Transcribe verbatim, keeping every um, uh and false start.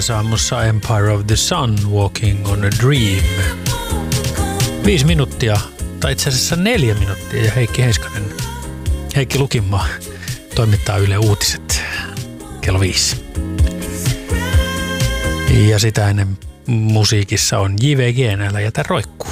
maanantaisaamussa Empire of the Sun, Walking on a Dream. Viisi minuuttia, tai itse asiassa neljä minuuttia, ja Heikki Heiskanen, Heikki Lukinmaa toimittaa Yle Uutiset kello viisi. Ja sitä ennen musiikissa on J V G, Älä jätä roikkuu.